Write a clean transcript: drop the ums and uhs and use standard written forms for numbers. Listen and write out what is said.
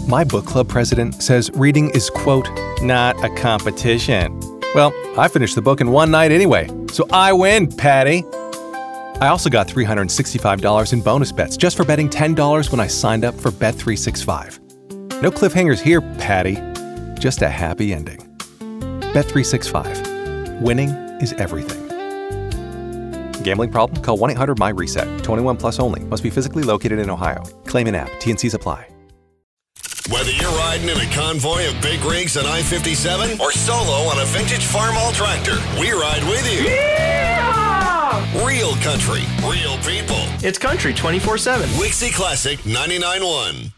My book club president says reading is, quote, not a competition. Well, I finished the book in one night anyway, so I win, Patty. I also got $365 in bonus bets just for betting $10 when I signed up for Bet365. No cliffhangers here, Patty. Just a happy ending. Bet365. Winning is everything. Gambling problem? Call 1-800-MY-RESET. 21 plus only. Must be physically located in Ohio. Claim in app. T&Cs apply. Whether you're riding in a convoy of big rigs on I-57 or solo on a vintage Farmall tractor, we ride with you. Yeah! Real country, real people. It's country 24/7. Wixie Classic 99.1.